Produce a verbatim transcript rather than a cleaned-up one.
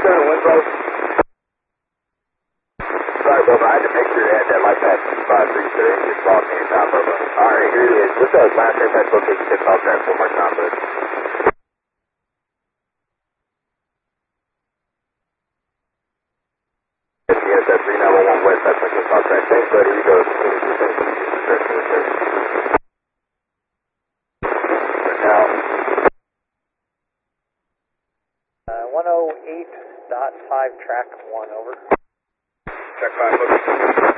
Center, Winslow. Sorry, Bubba, I had to make sure they had that light pass spot three, so they just lost me in time, Bubba. Alright, here he is. What's up, last air pass location, tip off track, one more time, bud. Yes, that's three nine one one West, that's my tip off track. Thanks, buddy. We go. Now, Uh, one oh eight dot five, track one, over. track five, look.